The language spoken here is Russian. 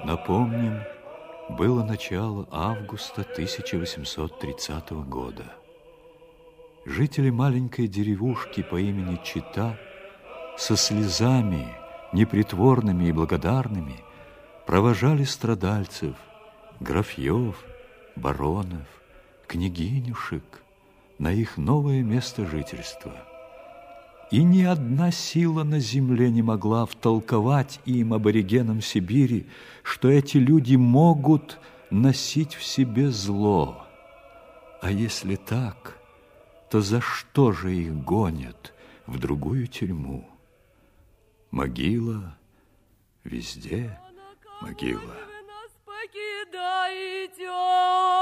Напомним, было начало августа 1830 года. Жители маленькой деревушки по имени Чита со слезами, непритворными и благодарными, провожали страдальцев, графьев, баронов, княгинюшек на их новое место жительства. И ни одна сила на земле не могла втолковать им, аборигенам Сибири, что эти люди могут носить в себе зло. А если так, то за что же их гонят в другую тюрьму? Могила, везде могила. Вы нас покидаете.